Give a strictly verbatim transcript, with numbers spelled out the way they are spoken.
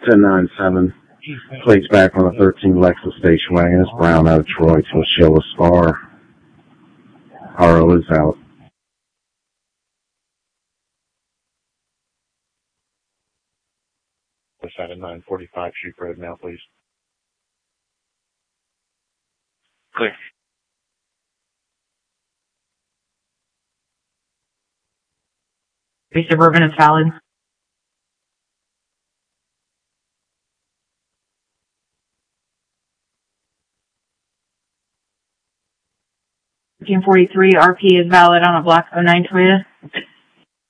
ten nine seven. Plates back on the thirteen Lexus station wagon. It's Brown out of Troy to Sheila Star. R O is out. West side of nine forty-five Sheep Road now, please. Clear. Three Suburban is valid. thirteen forty-three R P is valid on a black oh nine Toyota.